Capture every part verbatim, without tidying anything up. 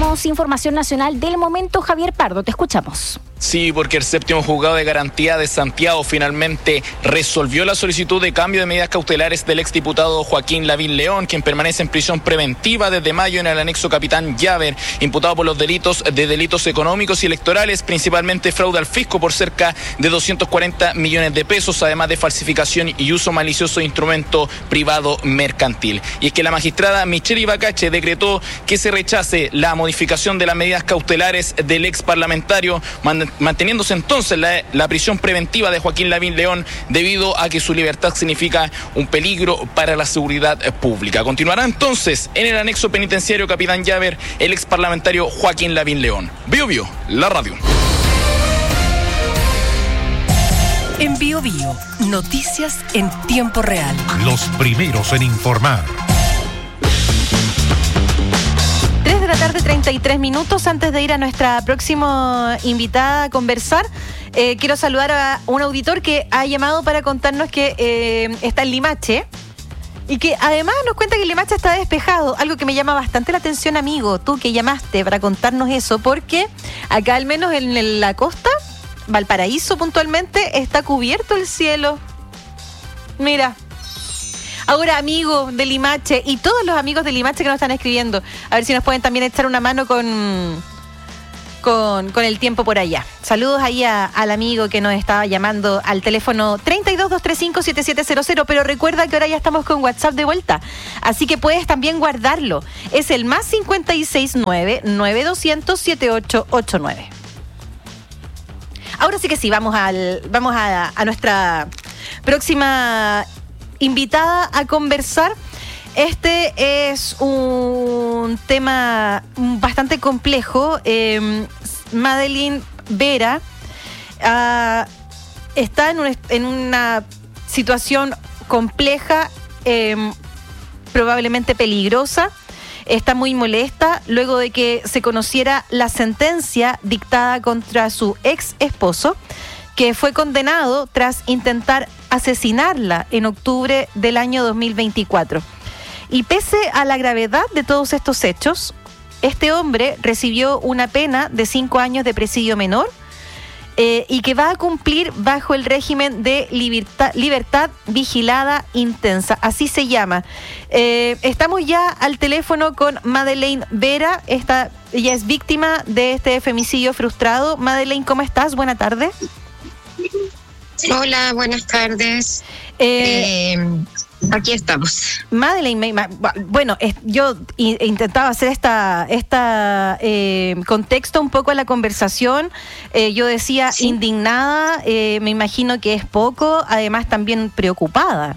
Tenemos información nacional del momento. Javier Pardo, te escuchamos. Sí, porque el séptimo juzgado de garantía de Santiago finalmente resolvió la solicitud de cambio de medidas cautelares del exdiputado Joaquín Lavín León, quien permanece en prisión preventiva desde mayo en el anexo Capitán Llaver, imputado por los delitos de delitos económicos y electorales, principalmente fraude al fisco por cerca de doscientos cuarenta millones de pesos, además de falsificación y uso malicioso de instrumento privado mercantil. Y es que la magistrada Michelle Ibacache decretó que se rechace la modificación de las medidas cautelares del ex parlamentario, manteniéndose entonces la, la prisión preventiva de Joaquín Lavín León debido a que su libertad significa un peligro para la seguridad pública. Continuará entonces en el anexo penitenciario Capitán Llaver el ex parlamentario Joaquín Lavín León. Bio Bio, la radio. En Bio Bio, noticias en tiempo real. Los primeros en informar. tres de la tarde, treinta y tres minutos. Antes de ir a nuestra próxima invitada a conversar, eh, quiero saludar a un auditor que ha llamado para contarnos que eh, está en Limache y que además nos cuenta que Limache está despejado, algo que me llama bastante la atención, amigo, tú que llamaste para contarnos eso, porque acá al menos en la costa, Valparaíso puntualmente, está cubierto el cielo. Mira. Ahora, amigo de Limache y todos los amigos de Limache que nos están escribiendo, a ver si nos pueden también echar una mano con, con, con el tiempo por allá. Saludos ahí a, al amigo que nos estaba llamando al teléfono treinta y dos, doscientos treinta y cinco, setenta y siete cero cero, pero recuerda que ahora ya estamos con WhatsApp de vuelta, así que puedes también guardarlo. Es el más cincuenta y seis nueve, nueve doscientos, setenta y ocho ochenta y nueve. Ahora sí que sí, vamos, al, vamos a, a nuestra próxima invitada a conversar. Este es un tema bastante complejo. Eh, Madeleine Vera uh, está en, un, en una situación compleja, eh, probablemente peligrosa. Está muy molesta luego de que se conociera la sentencia dictada contra su ex esposo, que fue condenado tras intentar asesinarla en octubre del año dos mil veinticuatro. Y pese a la gravedad de todos estos hechos, este hombre recibió una pena de cinco años de presidio menor eh, y que va a cumplir bajo el régimen de libertad, libertad vigilada intensa, así se llama. Eh, estamos ya al teléfono con Madeleine Vera. Esta, ella es víctima de este femicidio frustrado. Madeleine, ¿cómo estás? Buenas tardes. Hola, buenas tardes. Eh, eh, aquí estamos. Madeleine, bueno, yo intentaba hacer esta, esta eh, contexto un poco a la conversación. Eh, yo decía ¿Sí? indignada, eh, me imagino que es poco, además también preocupada.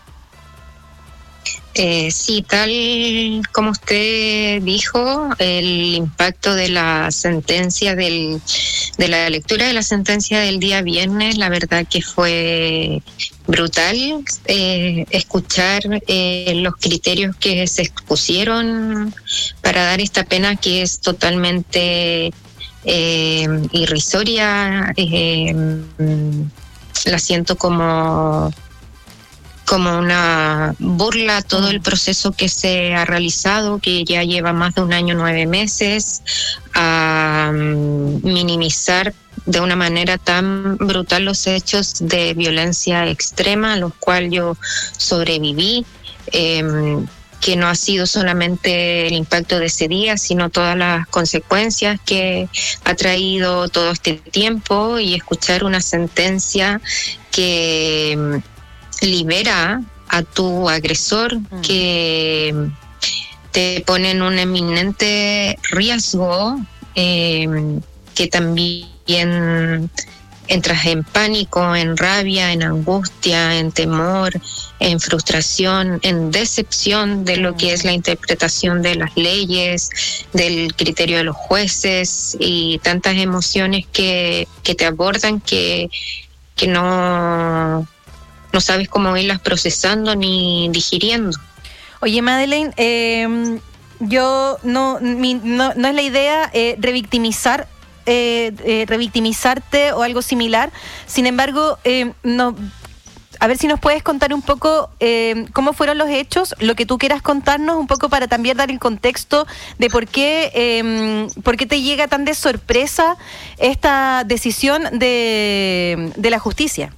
Eh, sí, tal como usted dijo, el impacto de la sentencia del, de la lectura de la sentencia del día viernes, la verdad que fue brutal. Eh, escuchar eh, los criterios que se expusieron para dar esta pena que es totalmente eh, irrisoria, eh, la siento como como una burla a todo el proceso que se ha realizado, que ya lleva más de un año, nueve meses, a um, minimizar de una manera tan brutal los hechos de violencia extrema, a los cuales yo sobreviví, eh, que no ha sido solamente el impacto de ese día, sino todas las consecuencias que ha traído todo este tiempo, y escuchar una sentencia que libera a tu agresor, mm. que te pone en un eminente riesgo, eh, que también entras en pánico, en rabia, en angustia, en temor, en frustración, en decepción de lo que es la interpretación de las leyes, del criterio de los jueces, y tantas emociones que, que te abordan que, que no... no sabes cómo irlas procesando ni digiriendo. Oye, Madeleine, eh, yo no, mi, no, no es la idea eh, revictimizar, eh, eh, revictimizarte o algo similar. Sin embargo, eh, no, a ver si nos puedes contar un poco eh, cómo fueron los hechos, lo que tú quieras contarnos un poco para también dar el contexto de por qué, eh, por qué te llega tan de sorpresa esta decisión de, de la justicia.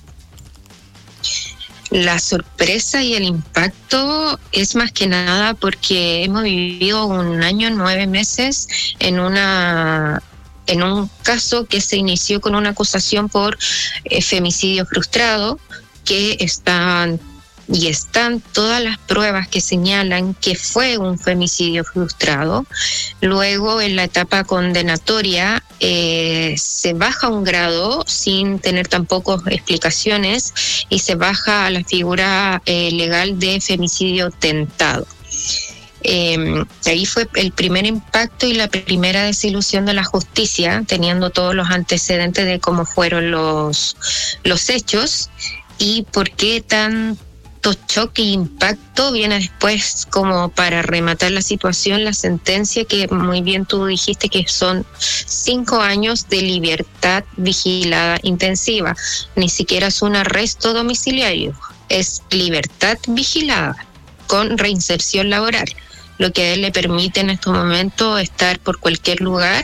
La sorpresa y el impacto es más que nada porque hemos vivido un año, nueve meses en una en un caso que se inició con una acusación por eh, femicidio frustrado, que están y están todas las pruebas que señalan que fue un femicidio frustrado. Luego, en la etapa condenatoria, eh, se baja un grado sin tener tampoco explicaciones y se baja a la figura eh, legal de femicidio tentado. Eh, ahí fue el primer impacto y la primera desilusión de la justicia, teniendo todos los antecedentes de cómo fueron los, los hechos y por qué tan choque e impacto viene después como para rematar la situación, la sentencia que muy bien tú dijiste que son cinco años de libertad vigilada intensiva. Ni siquiera es un arresto domiciliario, es libertad vigilada con reinserción laboral, lo que a él le permite en estos momentos estar por cualquier lugar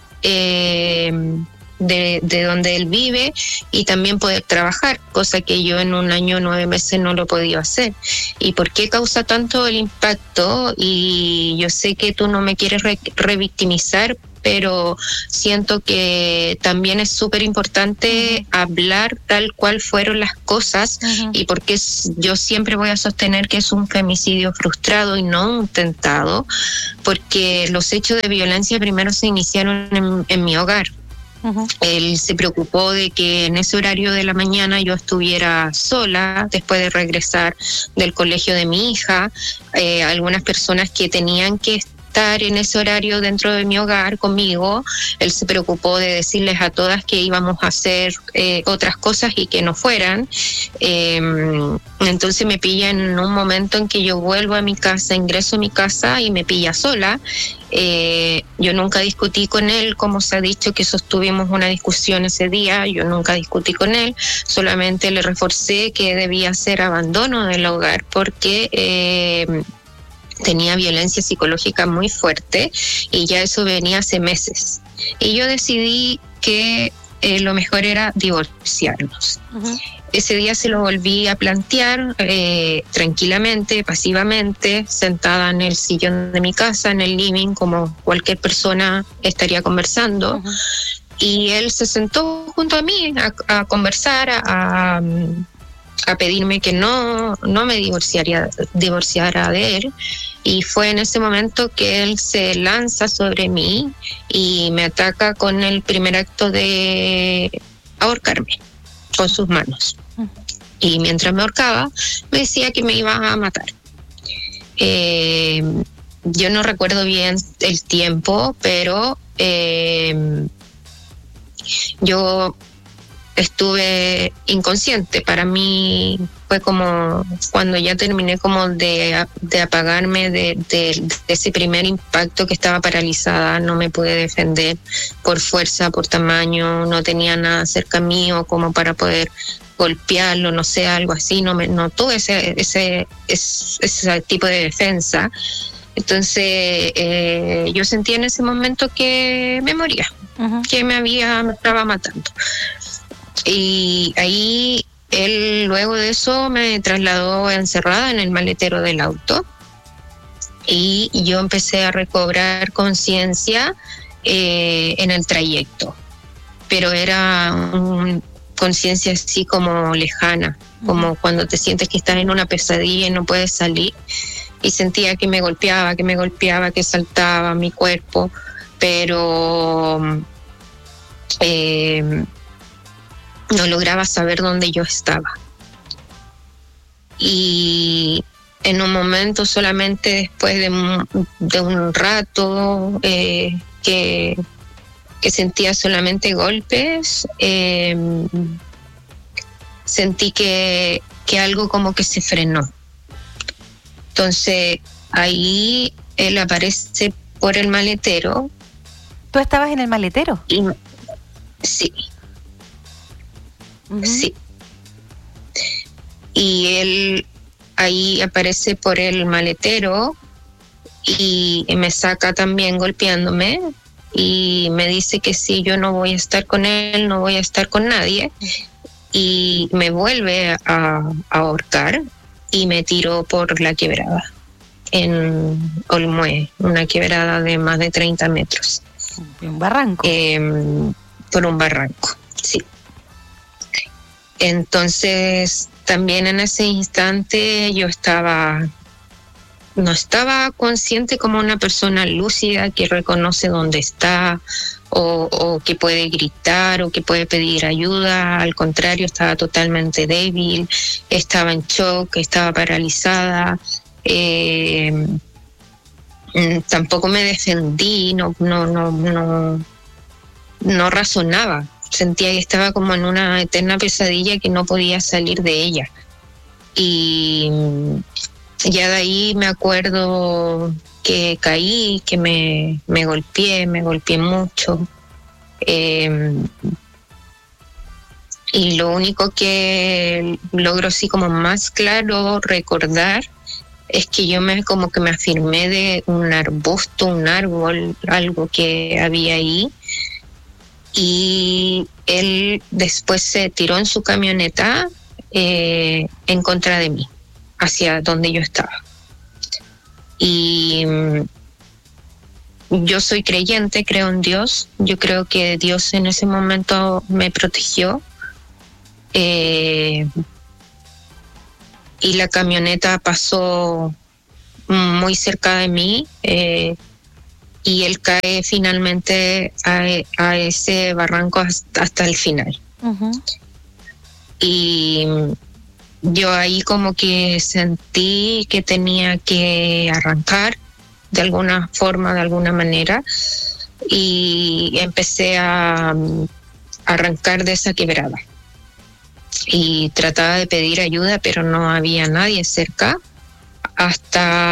eh, De, de donde él vive y también poder trabajar, cosa que yo en un año, nueve meses no lo he podido hacer. ¿Y por qué causa tanto el impacto? Y yo sé que tú no me quieres re- revictimizar, pero siento que también es súper importante uh-huh. hablar tal cual fueron las cosas uh-huh. y porque yo siempre voy a sostener que es un femicidio frustrado y no un tentado, porque los hechos de violencia primero se iniciaron en, en mi hogar. Uh-huh. Él se preocupó de que en ese horario de la mañana yo estuviera sola después de regresar del colegio de mi hija. Eh, algunas personas que tenían que estar en ese horario dentro de mi hogar conmigo, él se preocupó de decirles a todas que íbamos a hacer eh, otras cosas y que no fueran. Eh, entonces me pilla en un momento en que yo vuelvo a mi casa, ingreso a mi casa y me pilla sola. Eh, yo nunca discutí con él, como se ha dicho que sostuvimos una discusión ese día, yo nunca discutí con él, solamente le reforcé que debía ser abandono del hogar porque eh, tenía violencia psicológica muy fuerte y ya eso venía hace meses. Y yo decidí que eh, lo mejor era divorciarnos. Uh-huh. Ese día se lo volví a plantear eh, tranquilamente, pasivamente, sentada en el sillón de mi casa, en el living, como cualquier persona estaría conversando. Uh-huh. Y él se sentó junto a mí a, a conversar, a, a pedirme que no, no me divorciaría, divorciara de él. Y fue en ese momento que él se lanza sobre mí y me ataca con el primer acto de ahorcarme con sus manos. Y mientras me ahorcaba, me decía que me iba a matar. Eh, yo no recuerdo bien el tiempo, pero eh, yo estuve inconsciente. Para mí fue como cuando ya terminé como de, de apagarme de, de, de ese primer impacto, que estaba paralizada, no me pude defender por fuerza, por tamaño, no tenía nada cerca mío como para poder golpearlo, no sé, algo así, no me no tuve ese ese ese, ese tipo de defensa. Entonces eh, yo sentí en ese momento que me moría, uh-huh. que me había me estaba matando. Y ahí él luego de eso me trasladó encerrada en el maletero del auto y yo empecé a recobrar conciencia eh, en el trayecto, pero era un conciencia así como lejana, como cuando te sientes que estás en una pesadilla y no puedes salir, y sentía que me golpeaba, que me golpeaba, que saltaba mi cuerpo, pero eh, no lograba saber dónde yo estaba. Y en un momento, solamente después de un, de un rato eh, que que sentía solamente golpes, eh, sentí que, que algo como que se frenó. Entonces ahí él aparece por el maletero. ¿Tú estabas en el maletero? Y, sí. Uh-huh. Sí. y él ahí aparece por el maletero y me saca también golpeándome y me dice que si yo no voy a estar con él, no voy a estar con nadie, y me vuelve a, a ahorcar y me tiró por la quebrada en Olmué, una quebrada de más de treinta metros. Un barranco. Eh, por un barranco, sí. Entonces, también en ese instante yo estaba, no estaba consciente como una persona lúcida que reconoce dónde está, o, o que puede gritar, o que puede pedir ayuda. Al contrario, estaba totalmente débil, estaba en shock, estaba paralizada. Eh, tampoco me defendí, no, no, no, no, no razonaba. Sentía que estaba como en una eterna pesadilla que no podía salir de ella. Y ya de ahí me acuerdo que caí, que me, me golpeé, me golpeé mucho. Eh, y lo único que logro así como más claro recordar es que yo me como que me afirmé de un arbusto, un árbol, algo que había ahí. Y él después se tiró en su camioneta eh, en contra de mí, hacia donde yo estaba. Y yo soy creyente, creo en Dios. Yo creo que Dios en ese momento me protegió. Eh, y la camioneta pasó muy cerca de mí. Eh, y él cae finalmente a, a ese barranco hasta, hasta el final. Uh-huh. Y yo ahí como que sentí que tenía que arrancar de alguna forma, de alguna manera, y empecé a, a arrancar de esa quebrada. Y trataba de pedir ayuda, pero no había nadie cerca, hasta